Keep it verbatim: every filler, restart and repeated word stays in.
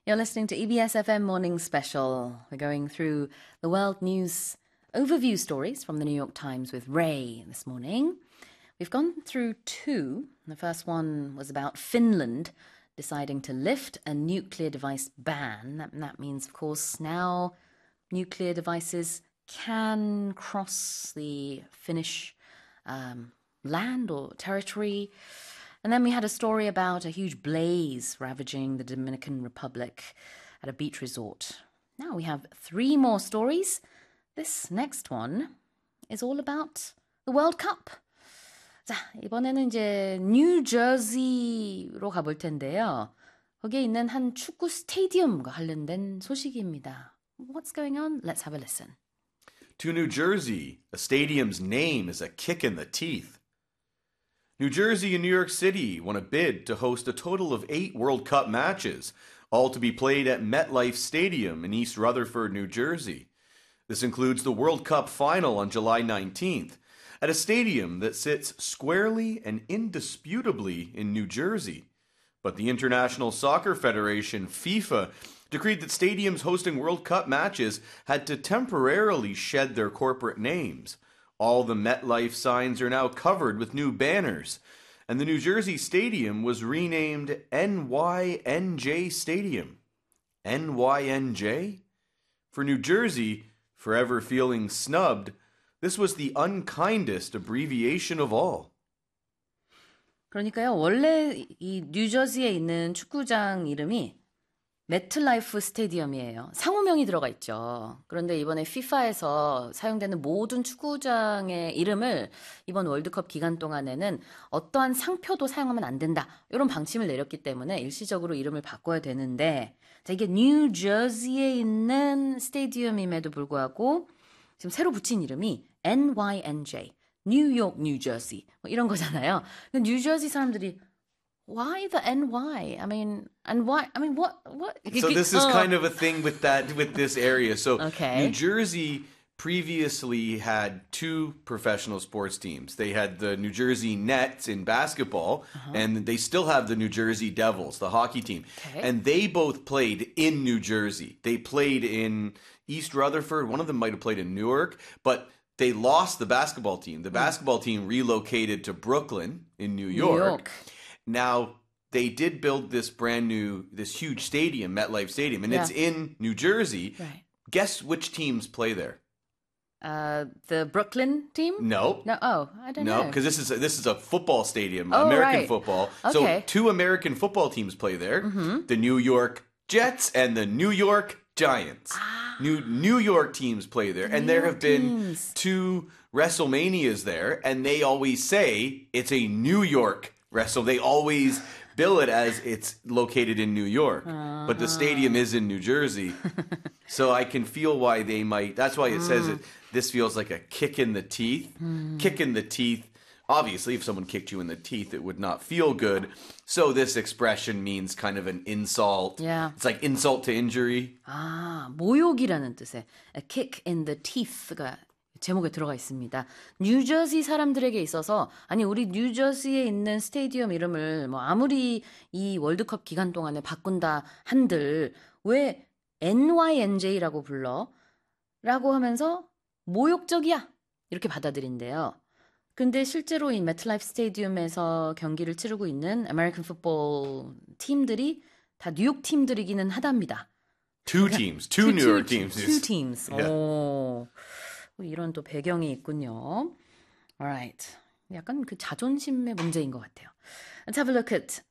You're listening to E B S F M Morning Special. We're going through the world news overview stories from the New York Times with Ray this morning. We've gone through two. The first one was about Finland deciding to lift a nuclear device ban. That, that means, of course, now nuclear devices can cross the Finnish um, land or territory. And then we had a story about a huge blaze ravaging the Dominican Republic at a beach resort. Now we have three more stories. This next one is all about the World Cup. 자, 이번에는 이제 뉴저지로 가볼 텐데요. 거기에 있는 한 축구 스테디움과 관련된 소식입니다. What's going on? Let's have a listen. To New Jersey, a stadium's name is a kick in the teeth. New Jersey and New York City won a bid to host a total of eight World Cup matches, all to be played at MetLife Stadium in East Rutherford, New Jersey. This includes the World Cup final on July nineteenth, at a stadium that sits squarely and indisputably in New Jersey. But the International Soccer Federation, FIFA, decreed that stadiums hosting World Cup matches had to temporarily shed their corporate names. All the MetLife signs are now covered with new banners, and the New Jersey Stadium was renamed N Y N J Stadium. N Y N J? For New Jersey, forever feeling snubbed, this was the unkindest abbreviation of all. 그러니까요, 원래 이 뉴저지에 있는 축구장 이름이 매트라이프 스테디움이에요. 상호명이 들어가 있죠. 그런데 이번에 피파에서 사용되는 모든 축구장의 이름을 이번 월드컵 기간 동안에는 어떠한 상표도 사용하면 안 된다. 이런 방침을 내렸기 때문에 일시적으로 이름을 바꿔야 되는데 자, 이게 뉴저지에 있는 스테디움임에도 불구하고 지금 새로 붙인 이름이 엔 와이 엔 제이, 뉴욕, 뉴저지 뭐 이런 거잖아요. 뉴저지 사람들이 Why the N Y? I mean, and why? I mean, what? What? So this is kind of a thing with that, with this area. So okay. New Jersey previously had two professional sports teams. They had the New Jersey Nets in basketball, uh-huh. and they still have the New Jersey Devils, the hockey team. Okay. And they both played in New Jersey. They played in East Rutherford. One of them might have played in Newark, but they lost the basketball team. The mm. basketball team relocated to Brooklyn in New York. New York. Now, they did build this brand new, this huge stadium, MetLife Stadium, and yeah. it's in New Jersey. Right. Guess which teams play there? Uh, the Brooklyn team? No. No. Oh, I don't no, know. No, because this is a, this is a football stadium, oh, American right. football. Okay. So two American football teams play there: mm-hmm. the New York Jets and the New York Giants. Ah. New New York teams play there, the and New there York have been teams. two WrestleManias there, and they always say it's a New York wrestle. They always bill it as it's located in New York, uh-huh. but the stadium is in New Jersey. So I can feel why they might. That's why it mm. says it. This feels like a kick in the teeth. Mm. Kick in the teeth. Obviously, if someone kicked you in the teeth, it would not feel good. So this expression means kind of an insult. Yeah. It's like insult to injury. 아, 모욕이라는 뜻의 a kick in the teeth가 제목에 들어가 있습니다. 뉴저지 사람들에게 있어서 아니 우리 뉴저지에 있는 스테디움 이름을 뭐 아무리 이 월드컵 기간 동안에 바꾼다 한들 왜 엔 와이 엔 제이라고 불러? 라고 하면서 모욕적이야. 이렇게 받아들인대요. 근데 실제로 이 매트라이프 스테디움에서 경기를 치르고 있는 아메리칸 풋볼 팀들이 다 뉴욕 팀들이기는 하답니다. Two teams. Two New York teams. Two teams. Yeah. 오. 이런 또 배경이 있군요. Alright. 약간 그 자존심의 문제인 것 같아요. Let's have a look at